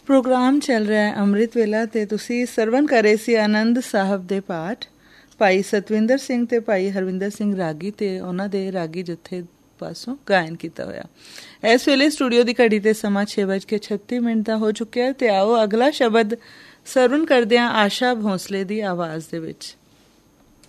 Programme ਚੱਲ ਰਿਹਾ ਹੈ ਅੰਮ੍ਰਿਤ ਵੇਲਾ ਅਤੇ ਤੁਸੀਂ ਸਰਵਣ ਕਰ ਰਹੇ ਸੀ ਆਨੰਦ ਸਾਹਿਬ ਦੇ ਪਾਠ ਭਾਈ ਸਤਵਿੰਦਰ ਸਿੰਘ ਅਤੇ ਭਾਈ ਹਰਵਿੰਦਰ ਸਿੰਘ ਰਾਗੀ ਅਤੇ ਉਹਨਾਂ ਦੇ ਰਾਗੀ ਜੱਥੇ ਪਾਸੋਂ ਗਾਇਨ ਕੀਤਾ ਹੋਇਆ। ਇਸ ਵੇਲੇ ਸਟੂਡੀਓ ਦੀ ਘੜੀ 'ਤੇ ਸਮਾਂ 6:36 ਦਾ ਹੋ ਚੁੱਕਿਆ ਅਤੇ ਆਓ ਅਗਲਾ ਸ਼ਬਦ ਸਰਵਣ ਕਰਦਿਆਂ ਆਸ਼ਾ ਭੋਂਸਲੇ ਦੀ ਆਵਾਜ਼ ਦੇ ਵਿੱਚ।